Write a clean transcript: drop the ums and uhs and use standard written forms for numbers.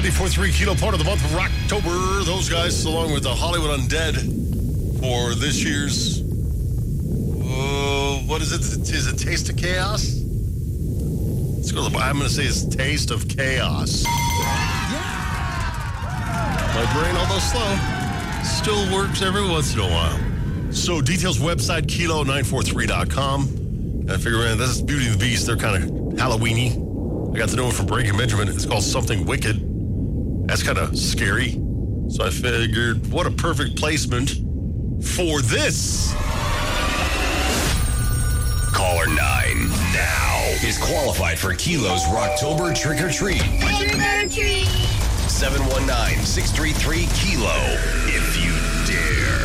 94.3 Kilo, part of the month of Rocktober. Those guys, along with the Hollywood Undead, for this year's, what is it? Is it Taste of Chaos? Let's go. I'm going to say it's Taste of Chaos. My brain, although slow, still works every once in a while. So details website, kilo943.com. I figure, man, this is Beauty and the Beast. They're kind of Halloween-y. I got to know it from Breaking Benjamin. It's called Something Wicked. That's kind of scary. So I figured, what a perfect placement for this. Caller 9 now is qualified for Kilo's Rocktober Trick or Treat. 719-633-KILO. If you